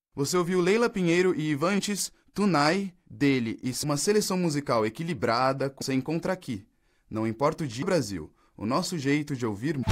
Você ouviu Leila Pinheiro e Ivantes, Tunai, dele, e uma seleção musical equilibrada você encontra aqui. Não importa o dia, Brasil, o nosso jeito de ouvir